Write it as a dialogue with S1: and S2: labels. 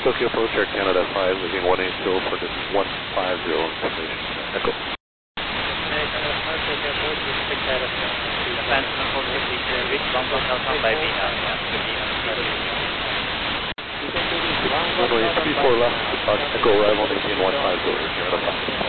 S1: Tokyo Approach Air Canada 5, leaving 180 for this 150 information. Echo.
S2: Air Canada 5, Tokyo Approach, respect direction. Japan 450, reach 1,000 by VL.
S1: Runway 34 left, Echo arrival, maintain 150, Air Canada 5.